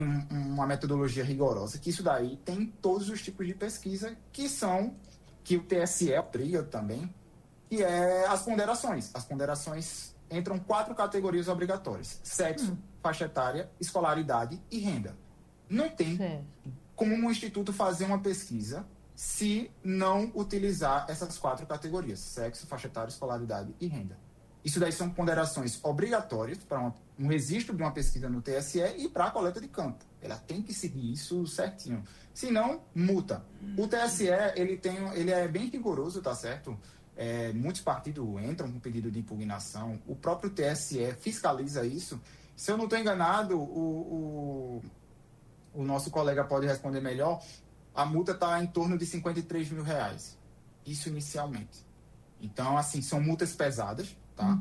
uma metodologia rigorosa, que isso daí tem todos os tipos de pesquisa que o TSE abriga também, que é as ponderações. As ponderações entram 4 categorias obrigatórias: sexo, faixa etária, escolaridade e renda. Não tem como um instituto fazer uma pesquisa se não utilizar essas 4 categorias: sexo, faixa etária, escolaridade e renda. Isso daí são ponderações obrigatórias para um registro de uma pesquisa no TSE e para a coleta de campo. Ela tem que seguir isso certinho. Senão, multa. O TSE, ele é bem rigoroso, tá certo? Muitos partidos entram com pedido de impugnação. O próprio TSE fiscaliza isso. Se eu não estou enganado, o nosso colega pode responder melhor. A multa está em torno de R$53 mil. Isso inicialmente. Então, assim, são multas pesadas, tá?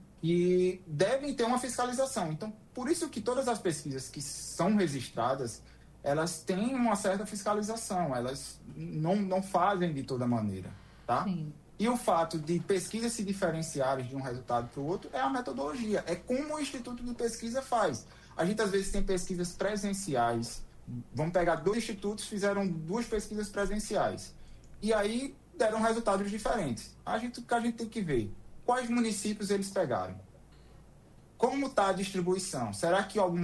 E devem ter uma fiscalização. Então, por isso que todas as pesquisas que são registradas, elas têm uma certa fiscalização. Elas não fazem de toda maneira, tá? Sim. E o fato de pesquisas se diferenciarem de um resultado para o outro é a metodologia. É como o Instituto de Pesquisa faz. A gente, às vezes, tem pesquisas presenciais. Vamos pegar 2 institutos, fizeram 2 pesquisas presenciais. E aí deram resultados diferentes. O que a gente tem que ver? Quais municípios eles pegaram? Como está a distribuição? Será que algum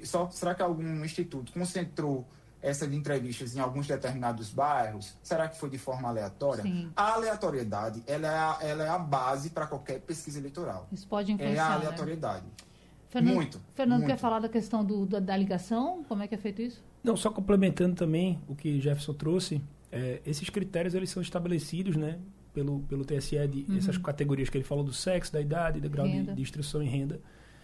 instituto concentrou essas entrevistas em alguns determinados bairros? Será que foi de forma aleatória? Sim. A aleatoriedade, ela é a base para qualquer pesquisa eleitoral. Isso pode influenciar, é a aleatoriedade. Né? Fernando quer falar da questão da ligação? Como é que é feito isso? Não, só complementando também o que Jefferson trouxe, esses critérios eles são estabelecidos, né, pelo TSE, essas categorias que ele falou do sexo, da idade, do grau de instrução e renda.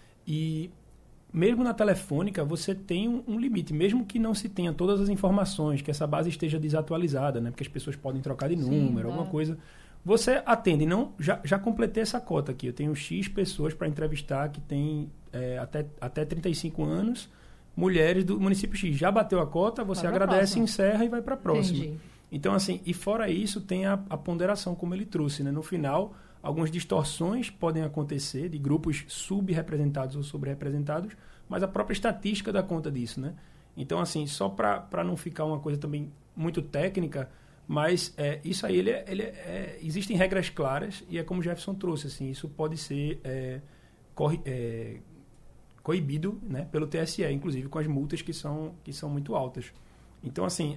E mesmo na telefônica, você tem um limite, mesmo que não se tenha todas as informações, que essa base esteja desatualizada, né, porque as pessoas podem trocar de número, alguma coisa. Você atende, já completei essa cota aqui, eu tenho X pessoas para entrevistar que tem até 35 anos, mulheres do município X. Já bateu a cota, você agradece, encerra e vai para a próxima. Entendi. Então, assim, e fora isso, tem a ponderação, como ele trouxe, né? No final, algumas distorções podem acontecer de grupos subrepresentados ou sobre-representados, mas a própria estatística dá conta disso, né? Então, assim, só para não ficar uma coisa também muito técnica, mas isso aí, existem regras claras e é como o Jefferson trouxe, assim, isso pode ser coibido, né, pelo TSE, inclusive com as multas que são muito altas. Então, assim,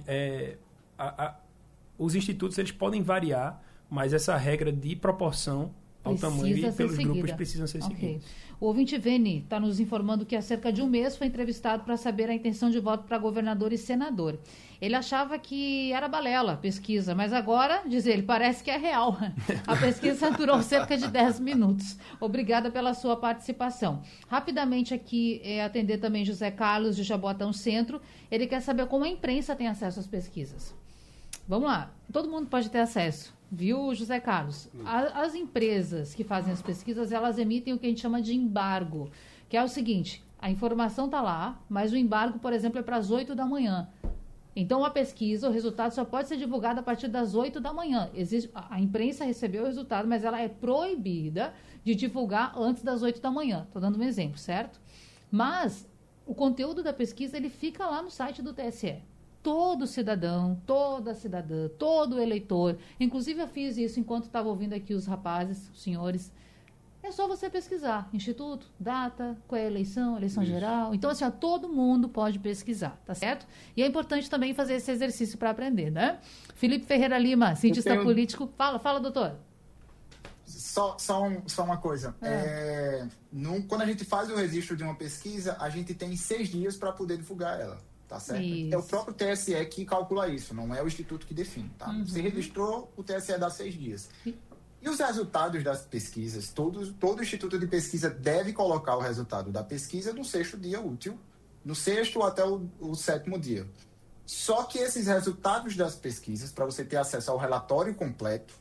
os institutos eles podem variar, mas essa regra de proporção ao tamanho e pelos grupos precisam ser seguidos. O ouvinte Vene está nos informando que há cerca de um mês foi entrevistado para saber a intenção de voto para governador e senador. Ele achava que era balela a pesquisa, mas agora, diz ele, parece que é real. A pesquisa durou cerca de 10 minutos. Obrigada pela sua participação. Rapidamente aqui, atender também José Carlos de Jaboatão Centro. Ele quer saber como a imprensa tem acesso às pesquisas. Vamos lá, todo mundo pode ter acesso, viu, José Carlos? As empresas que fazem as pesquisas, elas emitem o que a gente chama de embargo, que é o seguinte, a informação está lá, mas o embargo, por exemplo, é para as 8 da manhã. Então, a pesquisa, o resultado só pode ser divulgado a partir das 8 da manhã. A imprensa recebeu o resultado, mas ela é proibida de divulgar antes das 8 da manhã. Estou dando um exemplo, certo? Mas o conteúdo da pesquisa, ele fica lá no site do TSE. Todo cidadão, toda cidadã, todo eleitor, inclusive eu fiz isso enquanto estava ouvindo aqui os rapazes, os senhores, é só você pesquisar, instituto, data, qual é a eleição geral, então assim, todo mundo pode pesquisar, tá certo? E é importante também fazer esse exercício para aprender, né? Felipe Ferreira Lima, cientista político, fala doutor. Só uma coisa, quando a gente faz o registro de uma pesquisa, a gente tem 6 dias para poder divulgar ela. Tá certo? Isso. É o próprio TSE que calcula isso, não é o Instituto que define. Tá? Você registrou, o TSE dá 6 dias. E os resultados das pesquisas, todo instituto de pesquisa deve colocar o resultado da pesquisa no 6º dia útil, no 6º até o 7º dia. Só que esses resultados das pesquisas, para você ter acesso ao relatório completo,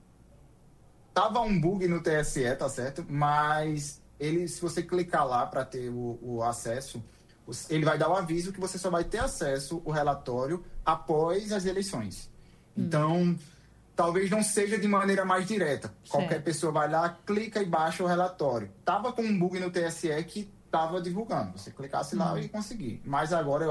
tava um bug no TSE, tá certo? Mas se você clicar lá para ter o acesso, ele vai dar o aviso que você só vai ter acesso ao relatório após as eleições. Então, talvez não seja de maneira mais direta. Qualquer pessoa vai lá, clica e baixa o relatório. Tava com um bug no TSE que estava divulgando. Você clicasse lá e conseguir. Mas agora eu